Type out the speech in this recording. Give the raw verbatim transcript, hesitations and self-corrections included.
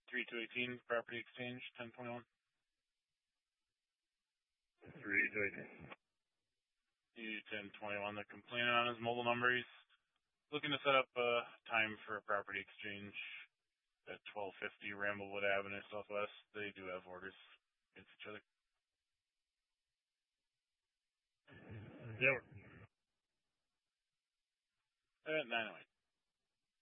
three two eighteen, property exchange, ten twenty-one. three two eighteen. E ten twenty-one, the complainant on his mobile number. He's looking to set up a time for a property exchange at twelve fifty Ramblewood Avenue Southwest. They do have orders against each other. Yeah. At nine oh eight.